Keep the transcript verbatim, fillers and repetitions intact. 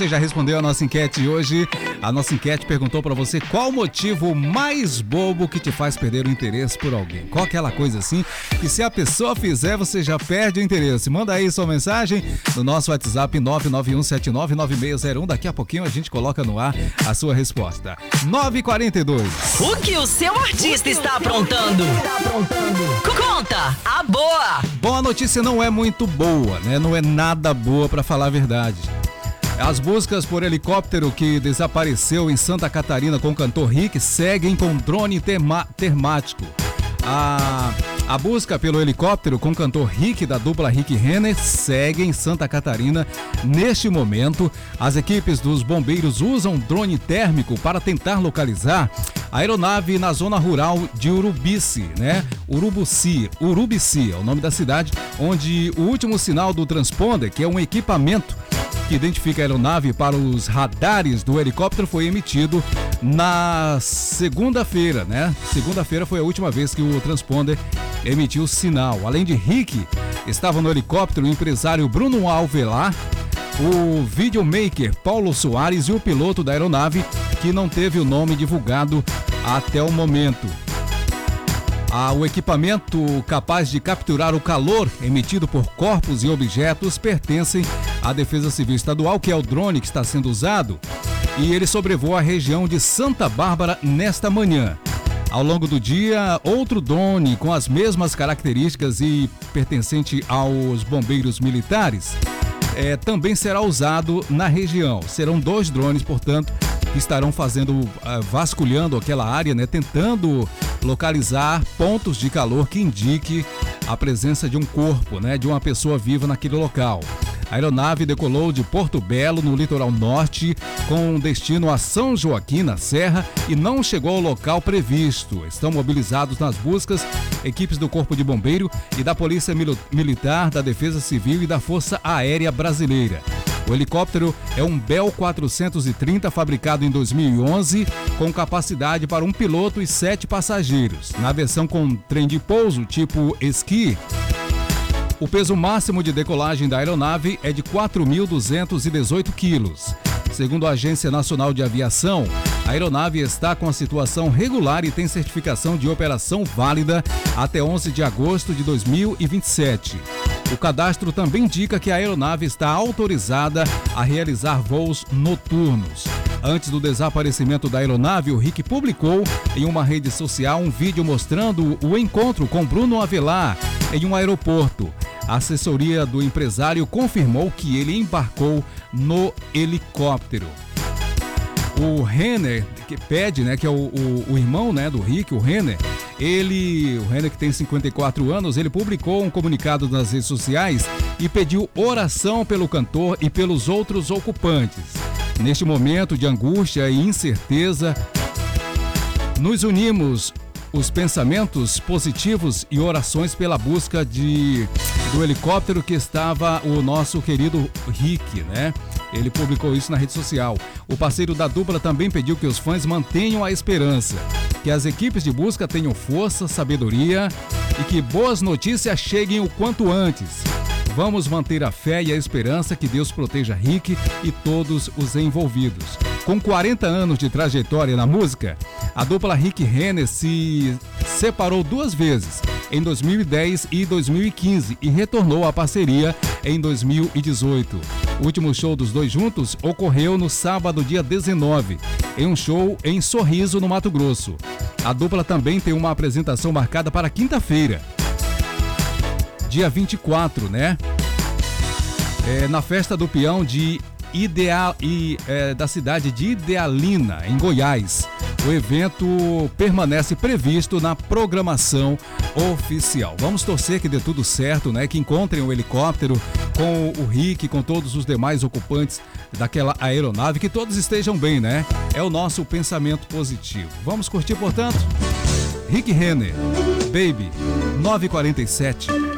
Você já respondeu a nossa enquete de hoje? A nossa enquete perguntou pra você qual o motivo mais bobo que te faz perder o interesse por alguém. Qual aquela coisa assim que se a pessoa fizer, você já perde o interesse. Manda aí sua mensagem no nosso WhatsApp nove nove um sete nove nove seis zero um. Daqui a pouquinho a gente coloca no ar a sua resposta. nove e quarenta e dois. O que o seu artista está aprontando? Conta a boa! Bom, a notícia não é muito boa, né? Não é nada boa pra falar a verdade. As buscas por helicóptero que desapareceu em Santa Catarina com o cantor Rick seguem com drone terma- termático. A, a busca pelo helicóptero com o cantor Rick da dupla Rick Renner segue em Santa Catarina. Neste momento, as equipes dos bombeiros usam drone térmico para tentar localizar a aeronave na zona rural de Urubici, né? Urubuci, Urubici é o nome da cidade, onde o último sinal do transponder, que é um equipamento que identifica a aeronave para os radares do helicóptero, foi emitido na segunda-feira, né? Segunda-feira foi a última vez que o transponder emitiu o sinal. Além de Rick, estava no helicóptero o empresário Bruno Alvelar, o videomaker Paulo Soares e o piloto da aeronave, que não teve o nome divulgado até o momento. Ah, o equipamento capaz de capturar o calor emitido por corpos e objetos pertencem à Defesa Civil Estadual, que é o drone que está sendo usado, e ele sobrevoa a região de Santa Bárbara nesta manhã. Ao longo do dia, outro drone com as mesmas características e pertencente aos bombeiros militares é, também será usado na região. Serão dois drones, portanto, que estarão fazendo, uh, vasculhando aquela área, né, tentando localizar pontos de calor que indique a presença de um corpo, né, de uma pessoa viva naquele local. A aeronave decolou de Porto Belo, no litoral norte, com destino a São Joaquim, na Serra, e não chegou ao local previsto. Estão mobilizados nas buscas equipes do Corpo de Bombeiro e da Polícia Mil- Militar, da Defesa Civil e da Força Aérea Brasileira. O helicóptero é um Bell quatrocentos e trinta, fabricado em dois mil e onze, com capacidade para um piloto e sete passageiros. Na versão com trem de pouso, tipo esqui, o peso máximo de decolagem da aeronave é de quatro mil duzentos e dezoito quilos. Segundo a Agência Nacional de Aviação, a aeronave está com a situação regular e tem certificação de operação válida até onze de agosto de dois mil e vinte e sete. O cadastro também indica que a aeronave está autorizada a realizar voos noturnos. Antes do desaparecimento da aeronave, o Rick publicou em uma rede social um vídeo mostrando o encontro com Bruno Avelar em um aeroporto. A assessoria do empresário confirmou que ele embarcou no helicóptero. O Renner, que pede, né, que é o, o, o irmão, né, do Rick, o Renner, ele, o Renner, que tem cinquenta e quatro anos, ele publicou um comunicado nas redes sociais e pediu oração pelo cantor e pelos outros ocupantes. Neste momento de angústia e incerteza, nos unimos os pensamentos positivos e orações pela busca de, do helicóptero que estava o nosso querido Rick, né? Ele publicou isso na rede social. O parceiro da dupla também pediu que os fãs mantenham a esperança, que as equipes de busca tenham força, sabedoria e que boas notícias cheguem o quanto antes. Vamos manter a fé e a esperança que Deus proteja Rick e todos os envolvidos. Com quarenta anos de trajetória na música, a dupla Rick Renner se separou duas vezes, em dois mil e dez e dois mil e quinze, e retornou à parceria em dois mil e dezoito. O último show dos dois juntos ocorreu no sábado, dia dezenove, em um show em Sorriso, no Mato Grosso. A dupla também tem uma apresentação marcada para quinta-feira, dia vinte e quatro, né? É, na Festa do Peão de Ideal, e, é, da cidade de Idealina, em Goiás. O evento permanece previsto na programação oficial. Vamos torcer que dê tudo certo, né? Que encontrem o helicóptero com o Rick, com todos os demais ocupantes daquela aeronave, que todos estejam bem, né? É o nosso pensamento positivo. Vamos curtir, portanto, Rick Renner, Baby, nove e quarenta e sete.